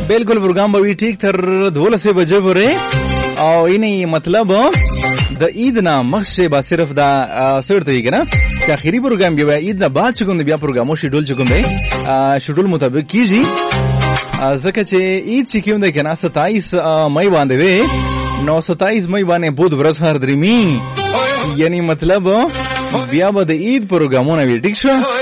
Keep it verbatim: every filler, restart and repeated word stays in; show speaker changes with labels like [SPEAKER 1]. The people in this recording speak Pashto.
[SPEAKER 1] बिल्कुल प्रोग्राम به ټیک تر دولسه بجې پورې او اینی مطلب د عید نه مخشه با صرف دا سرته یې کنه چې اخیری پروګرام بیا عید نه بعد څنګه بیا پروګرامو شیډول چکم دی شیډول مطابق کیږي ځکه چې عید چې کوم دی کنه ستایس مئی باندې وي نو ستایس مئی باندې بود ورځ هر درمی یعنی مطلب بیا به د عید پروګرامونه وی ټیک شو